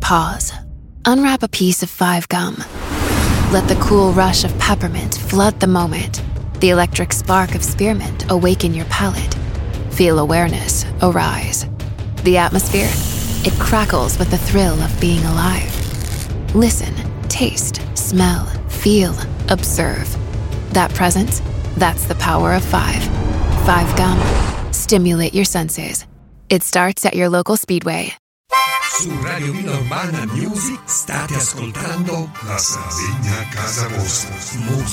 Pause. Unwrap a piece of 5 gum. Let the cool rush of peppermint flood the moment. The electric spark of spearmint awaken your palate. Feel awareness arise. The atmosphere, it crackles with the thrill of being alive. Listen, taste, smell, feel, observe. That presence, that's the power of 5. 5 gum. Stimulate your senses. It starts at your local Speedway. Su Radio Villa Urbana Music state ascoltando La Sardegna a casa vostra.